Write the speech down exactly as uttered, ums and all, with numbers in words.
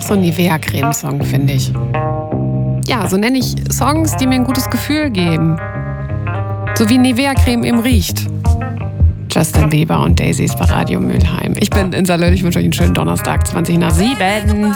so ein Nivea-Creme-Song, finde ich. Ja, so nenne ich Songs, die mir ein gutes Gefühl geben. So wie Nivea-Creme eben riecht. Justin Bieber und Daisys bei Radio Mülheim. Ich bin Insa Löll, ich wünsche euch einen schönen Donnerstag, zwanzig nach sieben.